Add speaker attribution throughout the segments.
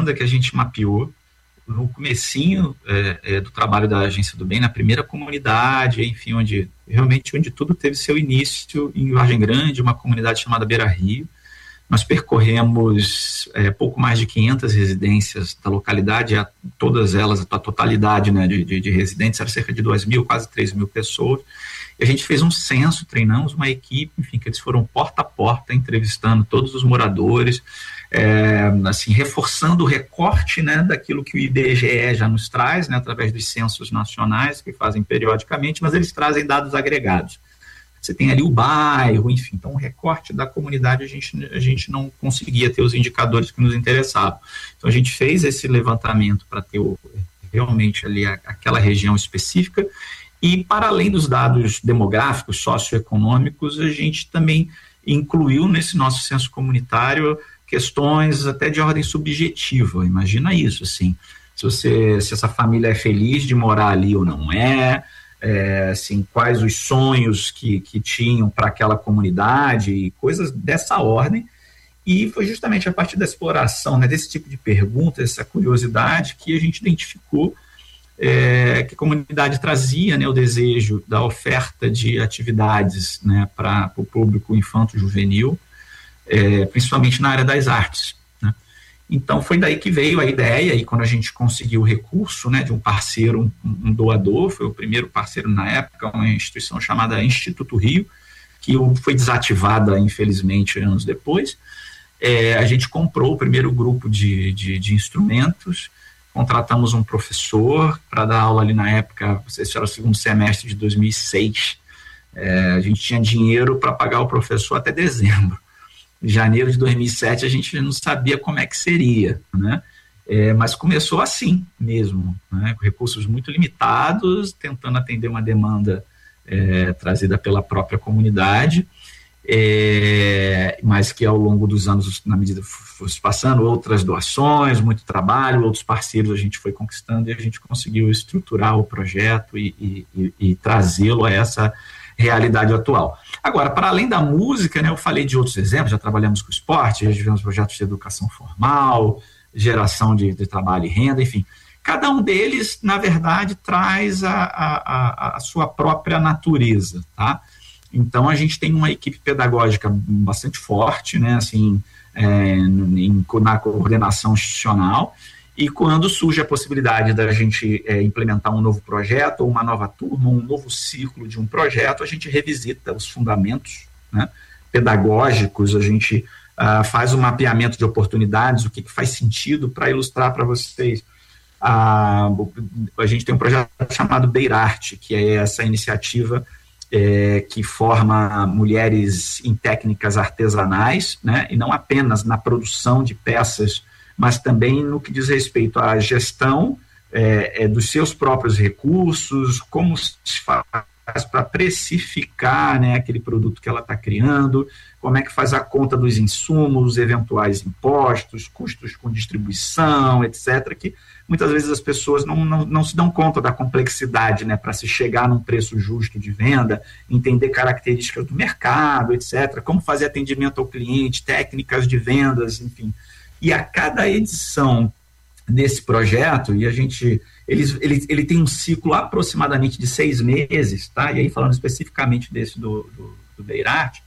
Speaker 1: demanda que a gente mapeou no comecinho do trabalho da Agência do Bem, na primeira comunidade, enfim, onde tudo teve seu início, em Vargem Grande, uma comunidade chamada Beira Rio. Nós percorremos pouco mais de 500 residências da localidade, todas elas, a totalidade, né, de residentes, era cerca de 2.000, quase 3.000 pessoas. E a gente fez um censo, treinamos uma equipe, enfim, que eles foram porta a porta, entrevistando todos os moradores, assim, reforçando o recorte, né, daquilo que o IBGE já nos traz, né, através dos censos nacionais, que fazem periodicamente, mas eles trazem dados agregados. Você tem ali o bairro, enfim, então o recorte da comunidade a gente não conseguia ter os indicadores que nos interessavam. Então a gente fez esse levantamento para ter realmente ali aquela região específica, e para além dos dados demográficos, socioeconômicos, a gente também incluiu nesse nosso censo comunitário questões até de ordem subjetiva. Imagina isso, assim, se essa família é feliz de morar ali ou não assim, quais os sonhos que tinham para aquela comunidade e coisas dessa ordem. E foi justamente a partir da exploração, né, desse tipo de pergunta, essa curiosidade, que a gente identificou que a comunidade trazia, né, o desejo da oferta de atividades, né, para o público infanto-juvenil, principalmente na área das artes, né. Então foi daí que veio a ideia, e quando a gente conseguiu o recurso, né, de um parceiro, um doador, foi o primeiro parceiro na época, uma instituição chamada Instituto Rio, que foi desativada, infelizmente, anos depois. A gente comprou o primeiro grupo de instrumentos, contratamos um professor para dar aula ali na época, esse era o segundo semestre de 2006, a gente tinha dinheiro para pagar o professor até dezembro. Em janeiro de 2007 a gente não sabia como é que seria, né? Mas começou assim mesmo, né? Com recursos muito limitados, tentando atender uma demanda trazida pela própria comunidade, mas que ao longo dos anos, na medida que fosse passando, outras doações, muito trabalho, outros parceiros a gente foi conquistando, e a gente conseguiu estruturar o projeto e trazê-lo a essa realidade atual. Agora, para além da música, né, eu falei de outros exemplos, já trabalhamos com esporte, já tivemos projetos de educação formal, geração de trabalho e renda, enfim. Cada um deles, na verdade, traz a sua própria natureza, tá? Então, a gente tem uma equipe pedagógica bastante forte, né, assim, na coordenação institucional, e quando surge a possibilidade da gente implementar um novo projeto, ou uma nova turma, um novo ciclo de um projeto, a gente revisita os fundamentos, né, pedagógicos, a gente faz um mapeamento de oportunidades, o que faz sentido. Para ilustrar para vocês, a gente tem um projeto chamado Beirarte, que é essa iniciativa que forma mulheres em técnicas artesanais, né, e não apenas na produção de peças, mas também no que diz respeito à gestão dos seus próprios recursos, como se faz para precificar, né, aquele produto que ela está criando, como é que faz a conta dos insumos, eventuais impostos, custos com distribuição, etc., que muitas vezes as pessoas não se dão conta da complexidade, né, para se chegar num preço justo de venda, entender características do mercado, etc., como fazer atendimento ao cliente, técnicas de vendas, enfim. E a cada edição desse projeto, e ele tem um ciclo aproximadamente de 6 meses, tá? E aí falando especificamente desse do Beirarte,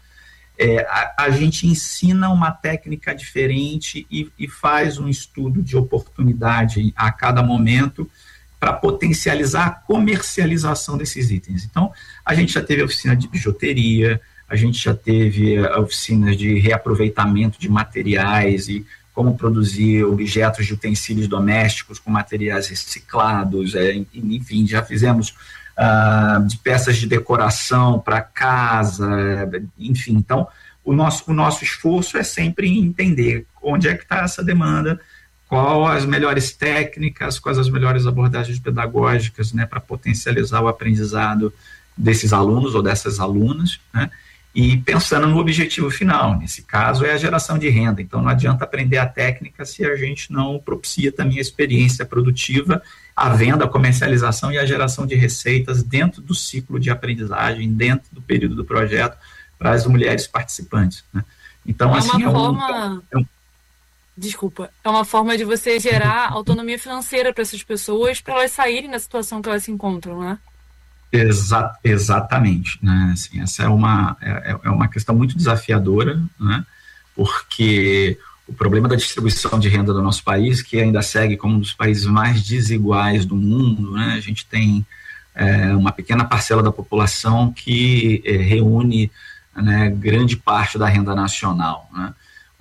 Speaker 1: a gente ensina uma técnica diferente e faz um estudo de oportunidade a cada momento para potencializar a comercialização desses itens. Então, a gente já teve a oficina de bijuteria, a gente já teve oficinas de reaproveitamento de materiais e como produzir objetos de utensílios domésticos com materiais reciclados, enfim, já fizemos de peças de decoração para casa, enfim. Então, o nosso esforço é sempre entender onde é que está essa demanda, quais as melhores técnicas, quais as melhores abordagens pedagógicas, né, para potencializar o aprendizado desses alunos ou dessas alunas, né, e pensando no objetivo final. Nesse caso é a geração de renda. Então não adianta aprender a técnica se a gente não propicia também a experiência produtiva, a venda, a comercialização e a geração de receitas dentro do ciclo de aprendizagem, dentro do período do projeto, para as mulheres participantes, né? Então, assim,
Speaker 2: Desculpa, é uma forma de você gerar autonomia financeira para essas pessoas, para elas saírem da situação que elas se encontram, né?
Speaker 1: Exatamente, né? Assim, essa é uma questão muito desafiadora, né? Porque o problema da distribuição de renda do nosso país, que ainda segue como um dos países mais desiguais do mundo, né? A gente tem uma pequena parcela da população que reúne, né, grande parte da renda nacional, né?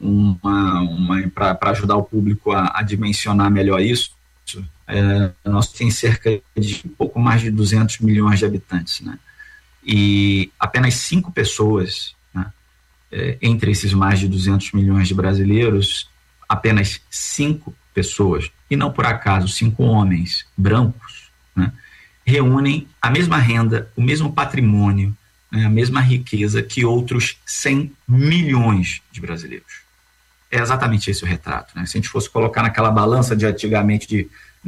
Speaker 1: Para ajudar o público a dimensionar melhor isso, nós temos cerca de pouco mais de 200 milhões de habitantes, né? E apenas 5 pessoas, né, entre esses mais de 200 milhões de brasileiros, apenas 5 pessoas, e não por acaso 5 homens brancos, né, reúnem a mesma renda, o mesmo patrimônio, né, a mesma riqueza que outros 100 milhões de brasileiros. É exatamente esse o retrato, né? Se a gente fosse colocar naquela balança de antigamente de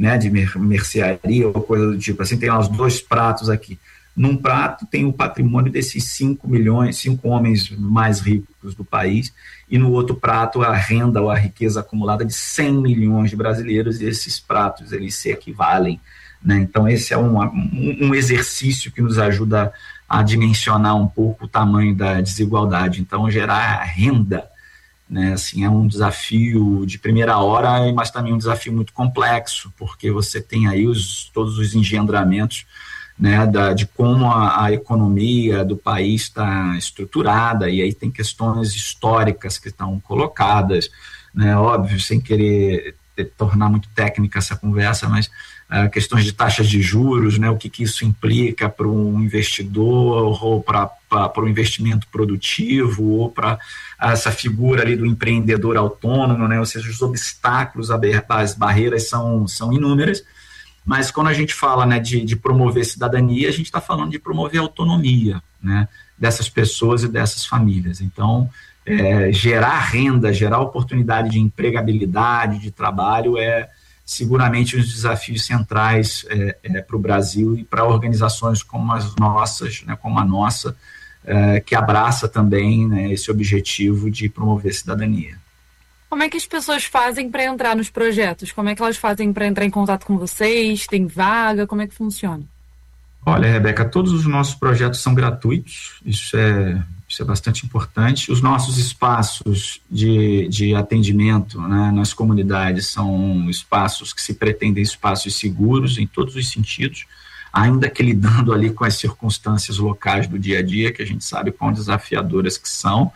Speaker 1: mercearia ou coisa do tipo, assim, tem lá os 2 pratos aqui. Num prato tem o patrimônio desses 5 milhões, 5 homens mais ricos do país, e no outro prato a renda ou a riqueza acumulada de 100 milhões de brasileiros, e esses pratos eles se equivalem, né? Então esse é um exercício que nos ajuda a dimensionar um pouco o tamanho da desigualdade. Então gerar renda, né, assim, é um desafio de primeira hora, mas também um desafio muito complexo, porque você tem aí todos os engendramentos, né, de como a economia do país está estruturada, e aí tem questões históricas que estão colocadas, né, óbvio, sem querer tornar muito técnica essa conversa, mas questões de taxas de juros, né, o que isso implica para um investidor, ou para o investimento produtivo, ou para essa figura ali do empreendedor autônomo, né, ou seja, os obstáculos, as barreiras são inúmeras, mas quando a gente fala, né, de promover cidadania, a gente está falando de promover autonomia, né, dessas pessoas e dessas famílias. Então, gerar renda, gerar oportunidade de empregabilidade, de trabalho, seguramente os desafios centrais para o Brasil e para organizações como as nossas, né, como a nossa, que abraça também, né, esse objetivo de promover cidadania.
Speaker 2: Como é que as pessoas fazem para entrar nos projetos? Como é que elas fazem para entrar em contato com vocês? Tem vaga? Como é que funciona?
Speaker 1: Olha, Rebeca, todos os nossos projetos são gratuitos, isso é bastante importante. Os nossos espaços de atendimento, né, nas comunidades são espaços que se pretendem espaços seguros em todos os sentidos, ainda que lidando ali com as circunstâncias locais do dia a dia, que a gente sabe quão desafiadoras que são.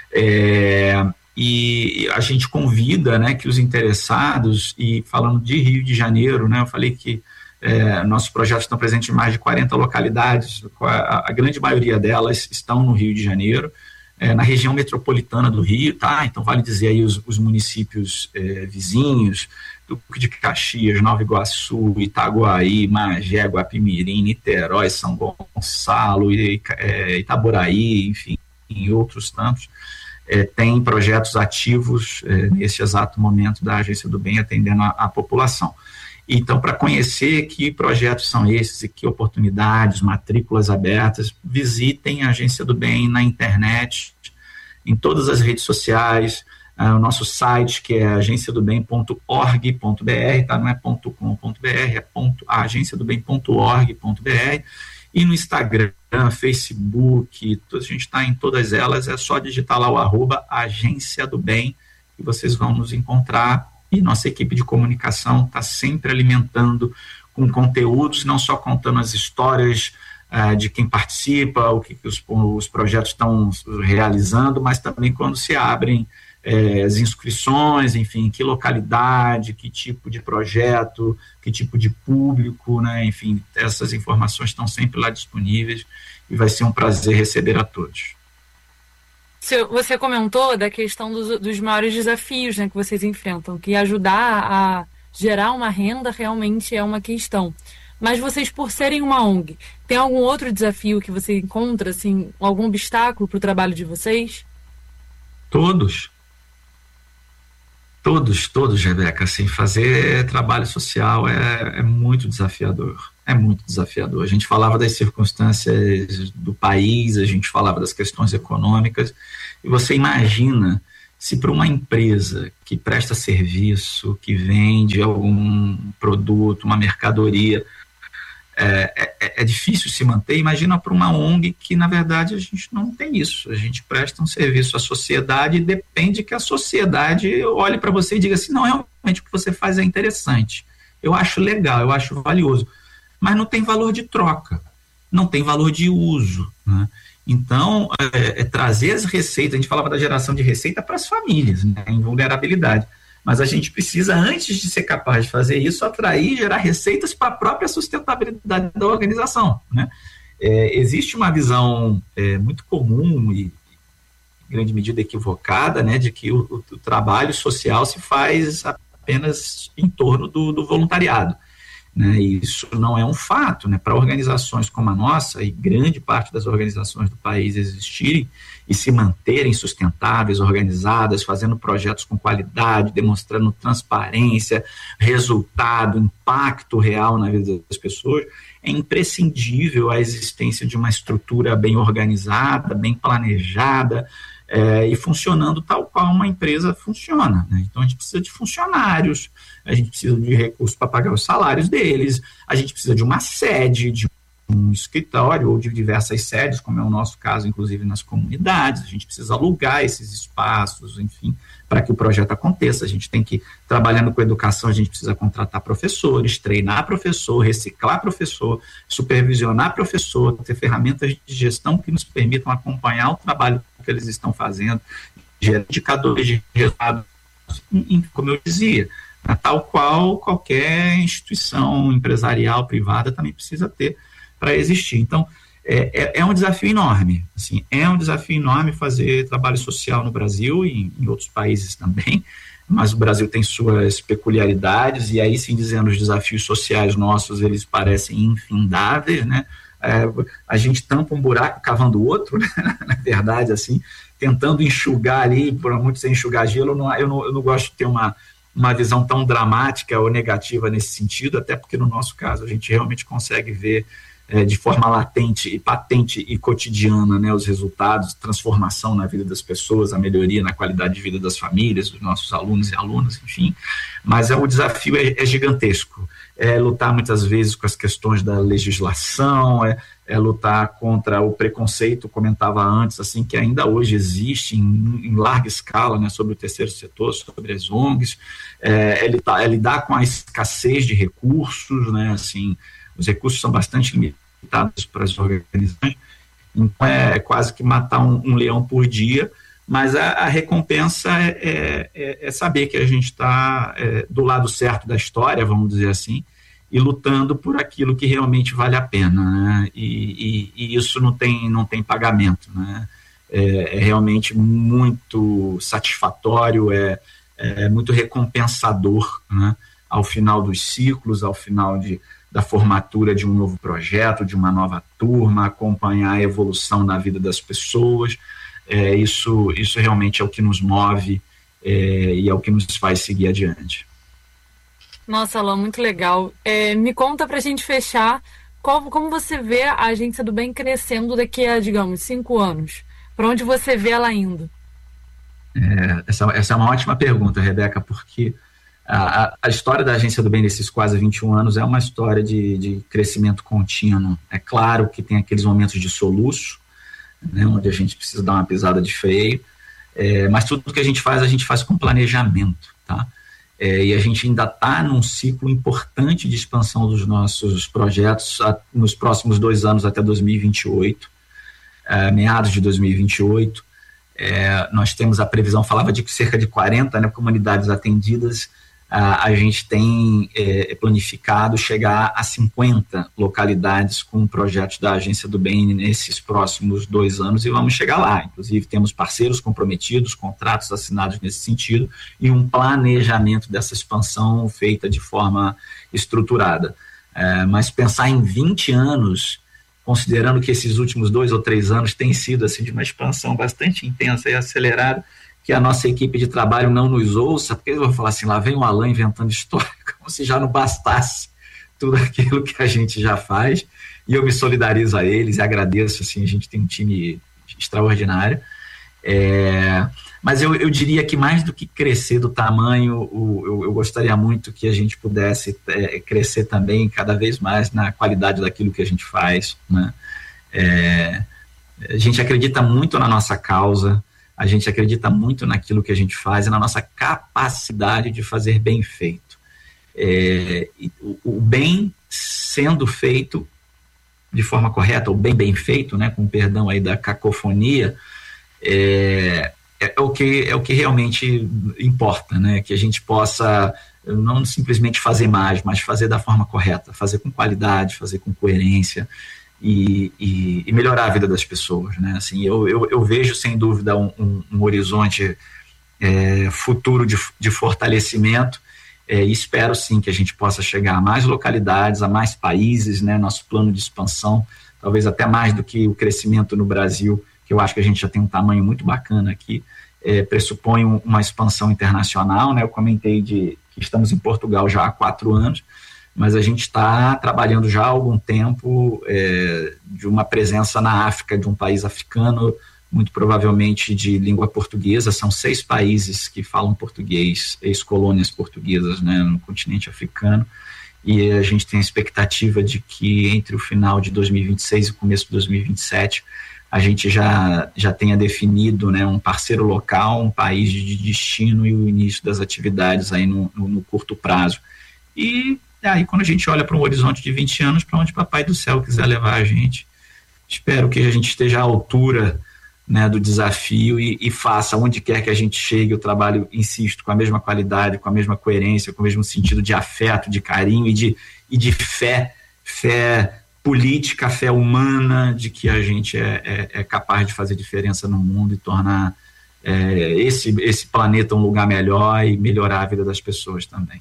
Speaker 1: E a gente convida, né, que os interessados, e falando de Rio de Janeiro, né, eu falei que nossos projetos estão presentes em mais de 40 localidades, a grande maioria delas estão no Rio de Janeiro, na região metropolitana do Rio, tá? Então vale dizer aí os municípios vizinhos, Duque de Caxias, Nova Iguaçu, Itaguaí, Magé, Guapimirim, Niterói, São Gonçalo, Itaboraí, enfim, e outros tantos. Tem projetos ativos nesse exato momento da Agência do Bem atendendo a população. Então, para conhecer que projetos são esses e que oportunidades, matrículas abertas, visitem a Agência do Bem na internet, em todas as redes sociais, o nosso site, que é agenciadobem.org.br, tá? Não é .com.br, é agenciadobem.org.br, e no Instagram, Facebook, a gente está em todas elas, é só digitar lá o @Agência do Bem, e vocês vão nos encontrar. E nossa equipe de comunicação está sempre alimentando com conteúdos, não só contando as histórias de quem participa, o que os projetos estão realizando, mas também quando se abrem as inscrições, enfim, que localidade, que tipo de projeto, que tipo de público, né? Enfim, essas informações estão sempre lá disponíveis e vai ser um prazer receber a todos.
Speaker 2: Você comentou da questão dos maiores desafios, né, que vocês enfrentam, que ajudar a gerar uma renda realmente é uma questão. Mas vocês, por serem uma ONG, tem algum outro desafio que você encontra, assim, algum obstáculo para o trabalho de vocês?
Speaker 1: Todos, Rebeca, assim, fazer trabalho social é muito desafiador. É muito desafiador. A gente falava das circunstâncias do país, a gente falava das questões econômicas, e você imagina se para uma empresa que presta serviço, que vende algum produto, uma mercadoria, é difícil se manter, imagina para uma ONG que, na verdade, a gente não tem isso. A gente presta um serviço à sociedade e depende que a sociedade olhe para você e diga assim, não, realmente o que você faz é interessante. Eu acho legal, eu acho valioso. Mas não tem valor de troca, não tem valor de uso, né? Então, trazer as receitas, a gente falava da geração de receita para as famílias, né, em vulnerabilidade. Mas a gente precisa, antes de ser capaz de fazer isso, atrair e gerar receitas para a própria sustentabilidade da organização, né? Existe uma visão muito comum e, em grande medida, equivocada, né, de que o trabalho social se faz apenas em torno do voluntariado, né? E isso não é um fato, né? Para organizações como a nossa, e grande parte das organizações do país existirem e se manterem sustentáveis, organizadas, fazendo projetos com qualidade, demonstrando transparência, resultado, impacto real na vida das pessoas, é imprescindível a existência de uma estrutura bem organizada, bem planejada, e funcionando tal qual uma empresa funciona, né? Então a gente precisa de funcionários, a gente precisa de recursos para pagar os salários deles, a gente precisa de uma sede, de um escritório ou de diversas sedes, como é o nosso caso, inclusive nas comunidades. A gente precisa alugar esses espaços, enfim, para que o projeto aconteça. A gente tem que, trabalhando com educação, a gente precisa contratar professores, treinar professor, reciclar professor, supervisionar professor, ter ferramentas de gestão que nos permitam acompanhar o trabalho que eles estão fazendo, gerar indicadores de resultado, como eu dizia, tal qual qualquer instituição empresarial, privada, também precisa ter para existir. Então, é um desafio enorme, assim, é um desafio enorme fazer trabalho social no Brasil e em outros países também, mas o Brasil tem suas peculiaridades, e aí sim, dizendo, os desafios sociais nossos, eles parecem infindáveis, né? A gente tampa um buraco cavando outro, né? Na verdade, assim, tentando enxugar ali, por muito sem enxugar gelo. Eu não gosto de ter uma visão tão dramática ou negativa nesse sentido, até porque no nosso caso a gente realmente consegue ver de forma latente e patente e cotidiana, né, os resultados, transformação na vida das pessoas, a melhoria na qualidade de vida das famílias, dos nossos alunos e alunas, enfim. Mas o desafio é gigantesco. Lutar muitas vezes com as questões da legislação, lutar contra o preconceito, comentava antes, assim, que ainda hoje existe em larga escala, né, sobre o terceiro setor, sobre as ONGs, lidar com a escassez de recursos, né, assim, os recursos são bastante limitados para as organizações, então é quase que matar um leão por dia, mas a recompensa é saber que a gente está do lado certo da história, vamos dizer assim, e lutando por aquilo que realmente vale a pena, né? E isso não tem pagamento, né? É realmente muito satisfatório, muito recompensador, né? Ao final dos ciclos, ao final da formatura de um novo projeto, de uma nova turma, acompanhar a evolução na vida das pessoas. Isso realmente é o que nos move e é o que nos faz seguir adiante.
Speaker 2: Nossa, Alain, muito legal. Me conta, para a gente fechar, como você vê a Agência do Bem crescendo daqui a, digamos, 5 anos? Para onde você vê ela indo?
Speaker 1: Essa é uma ótima pergunta, Rebeca, porque a história da Agência do Bem nesses quase 21 anos é uma história de crescimento contínuo. É claro que tem aqueles momentos de soluço, né, onde a gente precisa dar uma pisada de freio, mas tudo que a gente faz com planejamento, tá? E a gente ainda está num ciclo importante de expansão dos nossos projetos nos próximos 2 anos, até 2028, meados de 2028. Nós temos a previsão, falava de cerca de 40, né, comunidades atendidas. A gente tem planificado chegar a 50 localidades com projetos da Agência do Bem nesses próximos 2 anos, e vamos chegar lá. Inclusive, temos parceiros comprometidos, contratos assinados nesse sentido, e um planejamento dessa expansão feita de forma estruturada. Mas pensar em 20 anos, considerando que esses últimos 2 ou 3 anos têm sido assim, de uma expansão bastante intensa e acelerada, que a nossa equipe de trabalho não nos ouça, porque eles vão falar assim, lá vem o Alain inventando história, como se já não bastasse tudo aquilo que a gente já faz, e eu me solidarizo a eles e agradeço, assim, a gente tem um time extraordinário, Mas eu diria que mais do que crescer do tamanho, eu gostaria muito que a gente pudesse crescer também cada vez mais na qualidade daquilo que a gente faz, né? A gente acredita muito na nossa causa, a gente acredita muito naquilo que a gente faz e na nossa capacidade de fazer bem feito. O bem sendo feito de forma correta, ou bem feito, né, com perdão aí da cacofonia, é o que realmente importa, né? Que a gente possa não simplesmente fazer mais, mas fazer da forma correta, fazer com qualidade, fazer com coerência e melhorar a vida das pessoas, né? Assim, eu vejo sem dúvida um horizonte futuro de fortalecimento, e espero sim que a gente possa chegar a mais localidades, a mais países, né? Nosso plano de expansão, talvez até mais do que o crescimento no Brasil, que eu acho que a gente já tem um tamanho muito bacana aqui, pressupõe uma expansão internacional, né? Eu comentei que estamos em Portugal já há 4 anos, mas a gente está trabalhando já há algum tempo de uma presença na África, de um país africano, muito provavelmente de língua portuguesa. São 6 países que falam português, ex-colônias portuguesas, né, no continente africano, e a gente tem a expectativa de que entre o final de 2026 e o começo de 2027 a gente já tenha definido, né, um parceiro local, um país de destino e o início das atividades aí no curto prazo. E aí, quando a gente olha para um horizonte de 20 anos, para onde o Papai do Céu quiser levar a gente, espero que a gente esteja à altura, né, do desafio e faça, onde quer que a gente chegue, o trabalho, insisto, com a mesma qualidade, com a mesma coerência, com o mesmo sentido de afeto, de carinho e de fé política, fé humana, de que a gente é capaz de fazer diferença no mundo e tornar esse planeta um lugar melhor e melhorar a vida das pessoas também.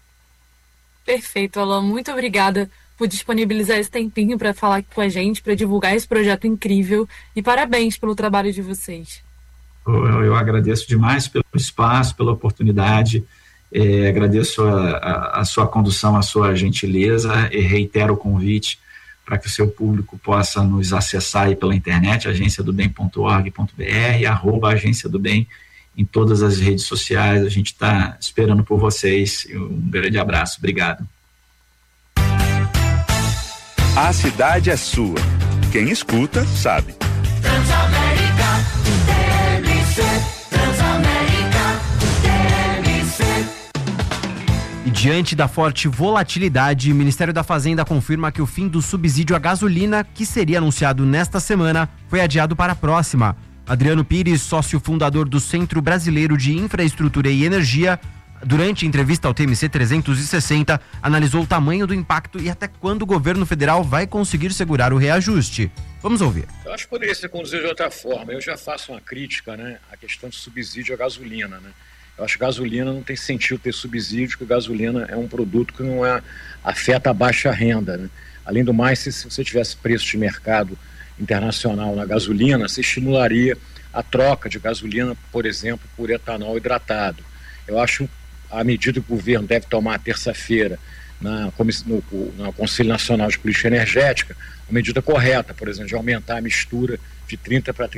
Speaker 2: Perfeito, Alan. Muito obrigada por disponibilizar esse tempinho para falar aqui com a gente, para divulgar esse projeto incrível, e parabéns pelo trabalho de vocês.
Speaker 1: Eu agradeço demais pelo espaço, pela oportunidade, agradeço a sua condução, a sua gentileza, e reitero o convite para que o seu público possa nos acessar aí pela internet, agenciadobem.org.br, @agenciadobem, em todas as redes sociais. A gente está esperando por vocês. Um grande abraço. Obrigado.
Speaker 3: A cidade é sua. Quem escuta, sabe.
Speaker 4: Transamérica, TMC, Transamérica, TMC.
Speaker 5: E diante da forte volatilidade, o Ministério da Fazenda confirma que o fim do subsídio à gasolina, que seria anunciado nesta semana, foi adiado para a próxima. Adriano Pires, sócio fundador do Centro Brasileiro de Infraestrutura e Energia, durante entrevista ao TMC 360, analisou o tamanho do impacto e até quando o governo federal vai conseguir segurar o reajuste. Vamos ouvir.
Speaker 6: Eu acho que poderia ser conduzido de outra forma. Eu já faço uma crítica, né, à questão de subsídio à gasolina, né? Eu acho que gasolina não tem sentido ter subsídio, porque gasolina é um produto que não afeta a baixa renda, né? Além do mais, se você tivesse preço de mercado internacional na gasolina, você estimularia a troca de gasolina, por exemplo, por etanol hidratado. Eu acho a medida que o governo deve tomar terça-feira no Conselho Nacional de Política Energética, uma medida correta, por exemplo, de aumentar a mistura de 30% para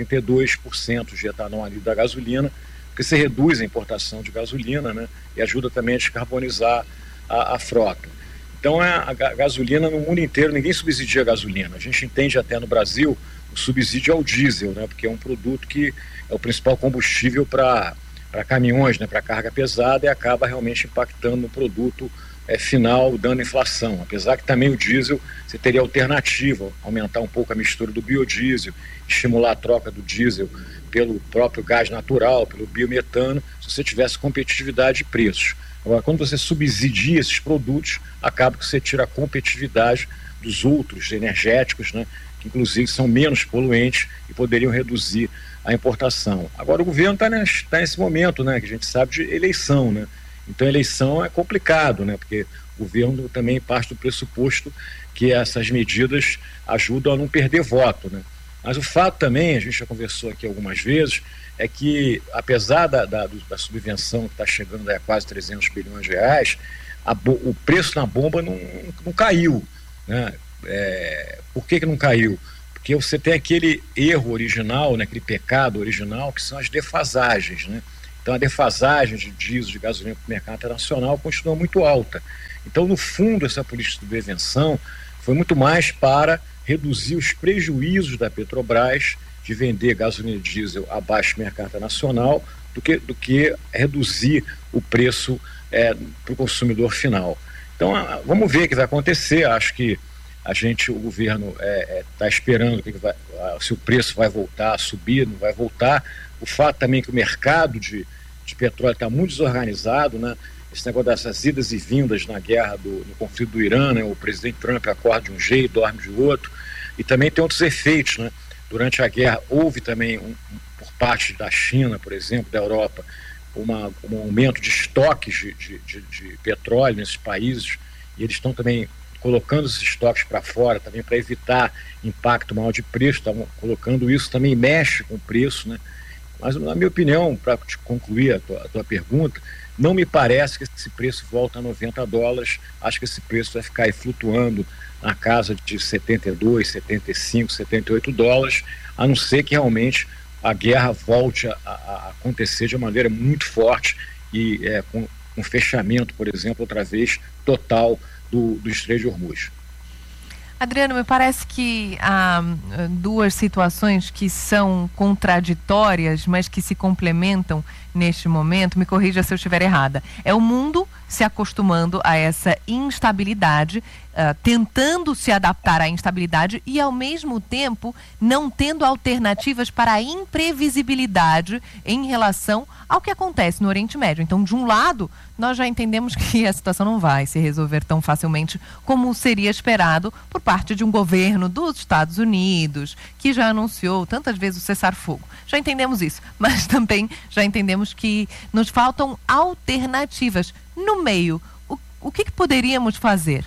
Speaker 6: 32% de etanol ali da gasolina, porque você reduz a importação de gasolina, né, e ajuda também a descarbonizar a frota. Então, a gasolina no mundo inteiro, ninguém subsidia a gasolina. A gente entende até no Brasil o subsídio ao diesel, né, porque é um produto que é o principal combustível para caminhões, né, para carga pesada, e acaba realmente impactando no produto final, dando inflação. Apesar que também o diesel, você teria alternativa, aumentar um pouco a mistura do biodiesel, estimular a troca do diesel pelo próprio gás natural, pelo biometano, se você tivesse competitividade de preços. Agora, quando você subsidia esses produtos, acaba que você tira a competitividade dos outros energéticos, né, que inclusive são menos poluentes e poderiam reduzir a importação. Agora, o governo está nesse momento, né, que a gente sabe, de eleição, né? Então, a eleição é complicado, né, porque o governo também parte do pressuposto que essas medidas ajudam a não perder voto, né? Mas o fato também, a gente já conversou aqui algumas vezes, é que apesar da subvenção que está chegando a quase 300 bilhões de reais, o preço na bomba não caiu, né? Por que não caiu? Porque você tem aquele erro original, né, aquele pecado original, que são as defasagens, né? Então a defasagem de diesel, de gasolina para o mercado internacional continua muito alta. Então, no fundo, essa política de prevenção foi muito mais para reduzir os prejuízos da Petrobras de vender gasolina e diesel abaixo do mercado internacional do que reduzir o preço para o consumidor final. Então, vamos ver o que vai acontecer. Acho que o governo está esperando se o preço vai voltar a subir, não vai voltar. O fato também que o mercado de petróleo está muito desorganizado, né? Esse negócio dessas idas e vindas na guerra, no conflito do Irã, né? O presidente Trump acorda de um jeito, dorme de outro, e também tem outros efeitos, né? Durante a guerra houve também, por parte da China, por exemplo, da Europa, um aumento de estoques de petróleo nesses países, e eles estão também colocando esses estoques para fora, também para evitar impacto maior de preço, estavam colocando isso, também mexe com o preço, né? Mas, na minha opinião, para te concluir a tua pergunta, não me parece que esse preço volta a $90. Acho que esse preço vai ficar aí flutuando na casa de 72, 75, 78 dólares, a não ser que realmente a guerra volte a acontecer de maneira muito forte e com um fechamento, por exemplo, outra vez, total do Estreito de Hormuz.
Speaker 7: Adriano, me parece que há duas situações que são contraditórias, mas que se complementam neste momento. Me corrija se eu estiver errada. É o mundo se acostumando a essa instabilidade, tentando se adaptar à instabilidade e, ao mesmo tempo, não tendo alternativas para a imprevisibilidade em relação ao que acontece no Oriente Médio. Então, de um lado, nós já entendemos que a situação não vai se resolver tão facilmente como seria esperado por parte de um governo dos Estados Unidos, que já anunciou tantas vezes o cessar-fogo. Já entendemos isso, mas também já entendemos que nos faltam alternativas. No meio, o que poderíamos fazer?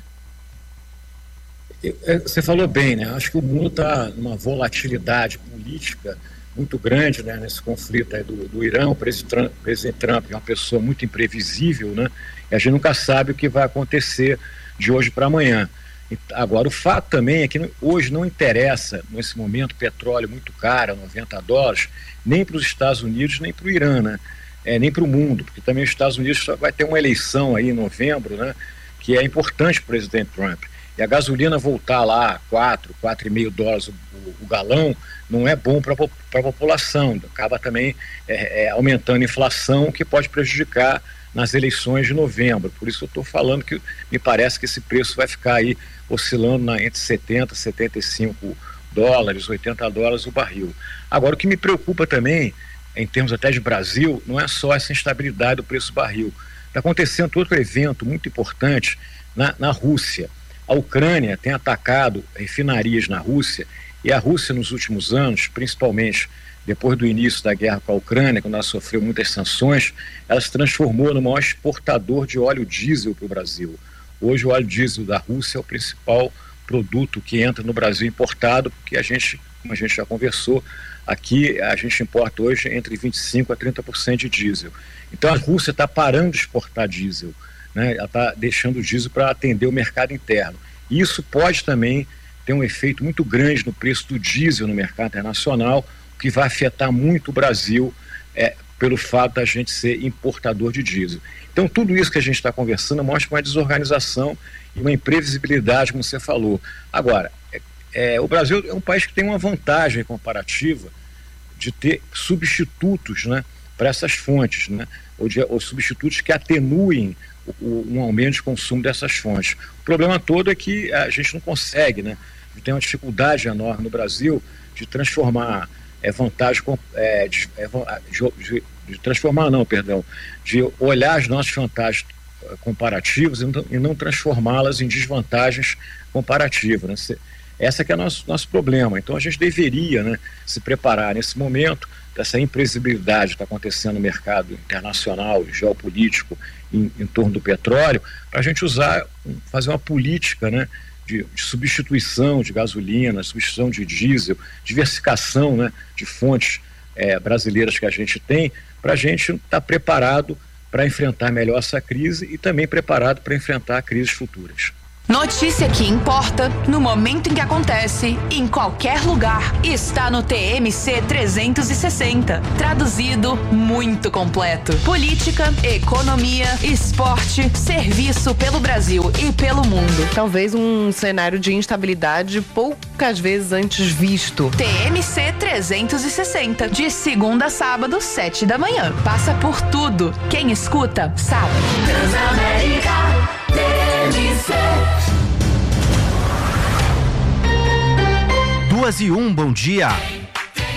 Speaker 6: Você falou bem, né? Acho que o mundo está numa volatilidade política muito grande, né, nesse conflito aí do Irã. O presidente Trump é uma pessoa muito imprevisível, né? E a gente nunca sabe o que vai acontecer de hoje para amanhã. Agora, o fato também é que hoje não interessa, nesse momento, petróleo muito caro, $90, nem para os Estados Unidos, nem para o Irã, né? Nem para o mundo, porque também os Estados Unidos vai ter uma eleição aí em novembro, né? Que é importante para o presidente Trump. E a gasolina voltar lá a $4,5 o galão não é bom para a população, acaba também aumentando a inflação, que pode prejudicar nas eleições de novembro. Por isso eu estou falando que me parece que esse preço vai ficar aí oscilando entre 70, 75 dólares, 80 dólares o barril. Agora, o que me preocupa também, em termos até de Brasil, não é só essa instabilidade do preço do barril. Está acontecendo outro evento muito importante na Rússia. A Ucrânia tem atacado refinarias na Rússia, e a Rússia nos últimos anos, principalmente depois do início da guerra com a Ucrânia, quando ela sofreu muitas sanções, ela se transformou no maior exportador de óleo diesel para o Brasil. Hoje o óleo diesel da Rússia é o principal produto que entra no Brasil importado, porque como a gente já conversou, aqui a gente importa hoje entre 25% a 30% de diesel. Então a Rússia está parando de exportar diesel, né? Ela está deixando o diesel para atender o mercado interno. E isso pode também ter um efeito muito grande no preço do diesel no mercado internacional, que vai afetar muito o Brasil pelo fato da gente ser importador de diesel. Então tudo isso que a gente está conversando mostra uma desorganização e uma imprevisibilidade, como você falou. Agora, o Brasil é um país que tem uma vantagem comparativa de ter substitutos, né, para essas fontes, né, ou substitutos que atenuem um aumento de consumo dessas fontes. O problema todo é que a gente não consegue, né, tem uma dificuldade enorme no Brasil de transformar de olhar as nossas vantagens comparativas e não transformá-las em desvantagens comparativas, né? Essa que é nosso problema. Então a gente deveria, né, se preparar nesse momento dessa imprevisibilidade que está acontecendo no mercado internacional, geopolítico, em torno do petróleo, para a gente fazer uma política, né, de substituição de gasolina, substituição de diesel, diversificação, né, de fontes brasileiras que a gente tem, para a gente estar preparado para enfrentar melhor essa crise e também preparado para enfrentar crises futuras.
Speaker 8: Notícia que importa no momento em que acontece, em qualquer lugar, está no TMC 360. Traduzido, muito completo. Política, economia, esporte, serviço pelo Brasil e pelo mundo.
Speaker 9: Talvez um cenário de instabilidade poucas vezes antes visto.
Speaker 8: TMC 360, de segunda a sábado, 7 da manhã. Passa por tudo. Quem escuta, sabe.
Speaker 4: Transamérica TMC.
Speaker 5: 2:01, bom dia.